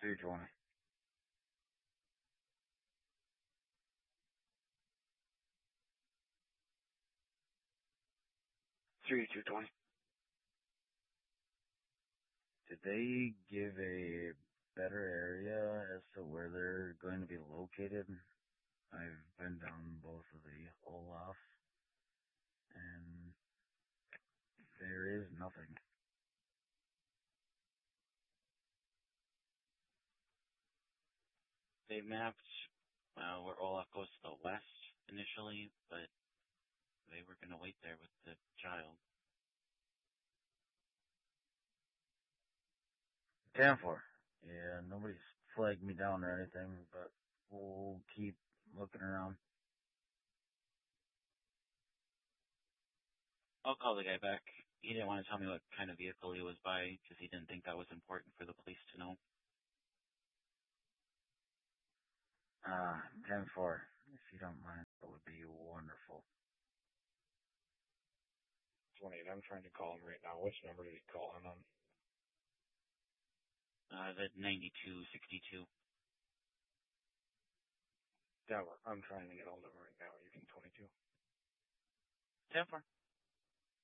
320. 3220. Did they give a better area as to where they're going to be located? I've been down both of the Olaf, and there is nothing. They mapped where Olaf goes to the west initially, but they were going to wait there with the child. 10-4. Yeah, nobody's flagged me down or anything, but we'll keep looking around. I'll call the guy back. He didn't want to tell me what kind of vehicle he was by because he didn't think that was important for the police to know. 10-4. If you don't mind, that would be wonderful. 28. I'm trying to call him right now. Which number did he call him on? The 9262. Yeah, I'm trying to get hold of him right now. You can 22. 10-4.